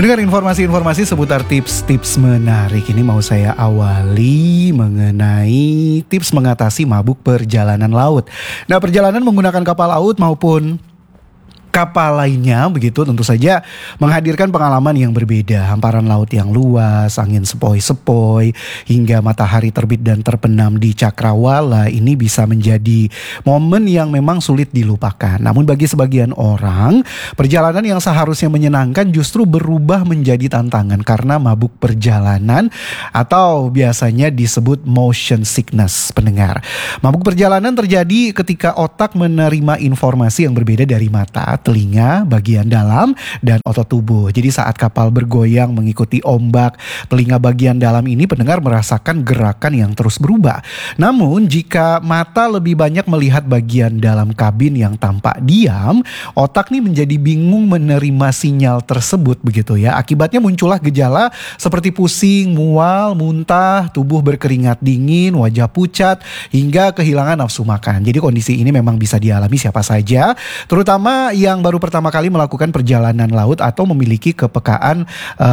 Mendengar informasi-informasi seputar tips-tips menarik, ini mau saya awali mengenai tips mengatasi mabuk perjalanan laut. Nah, perjalanan menggunakan kapal laut maupun kapal lainnya begitu tentu saja menghadirkan pengalaman yang berbeda. Hamparan laut yang luas, angin sepoi-sepoi, hingga matahari terbit dan terbenam di cakrawala ini bisa menjadi momen yang memang sulit dilupakan. Namun bagi sebagian orang, perjalanan yang seharusnya menyenangkan justru berubah menjadi tantangan karena mabuk perjalanan atau biasanya disebut motion sickness, pendengar. Mabuk perjalanan terjadi ketika otak menerima informasi yang berbeda dari mata, telinga, bagian dalam, dan otot tubuh. Jadi saat kapal bergoyang mengikuti ombak, telinga bagian dalam ini pendengar merasakan gerakan yang terus berubah. Namun jika mata lebih banyak melihat bagian dalam kabin yang tampak diam, otak nih menjadi bingung menerima sinyal tersebut begitu ya. Akibatnya muncullah gejala seperti pusing, mual, muntah, tubuh berkeringat dingin, wajah pucat, hingga kehilangan nafsu makan. Jadi kondisi ini memang bisa dialami siapa saja, terutama yang baru pertama kali melakukan perjalanan laut atau memiliki kepekaan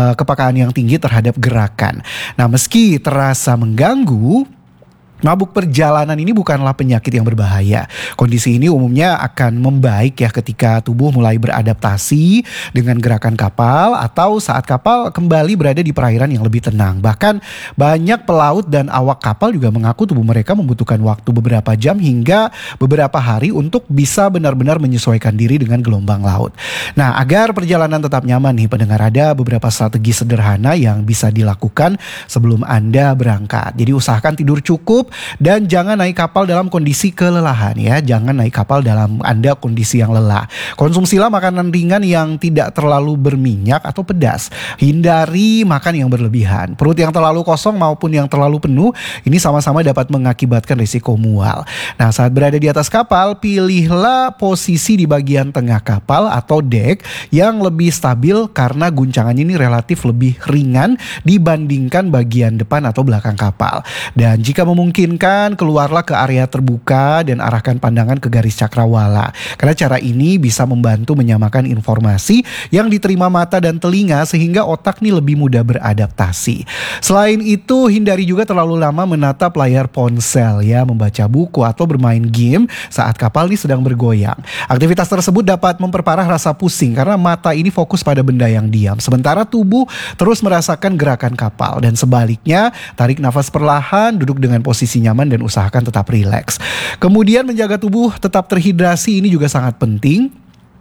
yang tinggi terhadap gerakan. Nah, meski terasa mengganggu, mabuk perjalanan ini bukanlah penyakit yang berbahaya. Kondisi ini umumnya akan membaik ya ketika tubuh mulai beradaptasi dengan gerakan kapal atau saat kapal kembali berada di perairan yang lebih tenang. Bahkan banyak pelaut dan awak kapal juga mengaku tubuh mereka membutuhkan waktu beberapa jam hingga beberapa hari untuk bisa benar-benar menyesuaikan diri dengan gelombang laut. Nah, agar perjalanan tetap nyaman nih pendengar, ada beberapa strategi sederhana yang bisa dilakukan sebelum Anda berangkat. Jadi usahakan tidur cukup dan jangan naik kapal dalam kondisi kelelahan ya. Jangan naik kapal dalam Anda kondisi yang lelah. Konsumsilah makanan ringan yang tidak terlalu berminyak atau pedas. Hindari makan yang berlebihan. Perut yang terlalu kosong maupun yang terlalu penuh ini sama-sama dapat mengakibatkan risiko mual. Nah, saat berada di atas kapal, pilihlah posisi di bagian tengah kapal atau deck yang lebih stabil karena guncangannya ini relatif lebih ringan dibandingkan bagian depan atau belakang kapal. Dan jika memungkinkan, keluarlah ke area terbuka dan arahkan pandangan ke garis cakrawala. Karena cara ini bisa membantu menyamakan informasi yang diterima mata dan telinga sehingga otak nih lebih mudah beradaptasi. Selain itu, hindari juga terlalu lama menatap layar ponsel ya, membaca buku atau bermain game saat kapal ini sedang bergoyang. Aktivitas tersebut dapat memperparah rasa pusing karena mata ini fokus pada benda yang diam, sementara tubuh terus merasakan gerakan kapal. Dan sebaliknya, tarik nafas perlahan, duduk dengan posisi nyaman dan usahakan tetap rileks. Kemudian menjaga tubuh tetap terhidrasi ini juga sangat penting.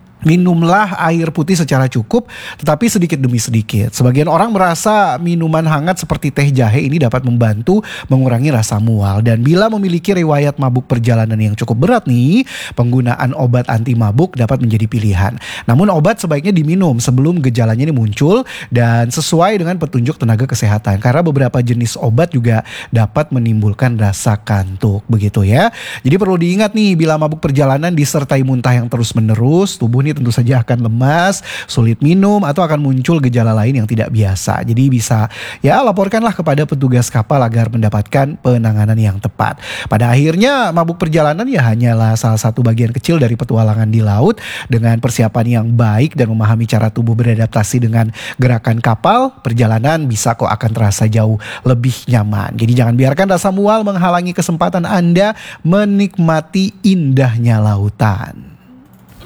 Minumlah air putih secara cukup, tetapi sedikit demi sedikit. Sebagian orang merasa minuman hangat seperti teh jahe ini dapat membantu mengurangi rasa mual. Dan bila memiliki riwayat mabuk perjalanan yang cukup berat nih, penggunaan obat anti mabuk dapat menjadi pilihan. Namun obat sebaiknya diminum sebelum gejalanya ini muncul dan sesuai dengan petunjuk tenaga kesehatan. Karena beberapa jenis obat juga dapat menimbulkan rasa kantuk begitu ya. Jadi perlu diingat nih, bila mabuk perjalanan disertai muntah yang terus-menerus, tubuh tentu saja akan lemas, sulit minum, atau akan muncul gejala lain yang tidak biasa. Jadi bisa ya laporkanlah kepada petugas kapal agar mendapatkan penanganan yang tepat. Pada akhirnya mabuk perjalanan ya hanyalah salah satu bagian kecil dari petualangan di laut. Dengan persiapan yang baik dan memahami cara tubuh beradaptasi dengan gerakan kapal, perjalanan bisa kok akan terasa jauh lebih nyaman. Jadi jangan biarkan rasa mual menghalangi kesempatan Anda menikmati indahnya lautan.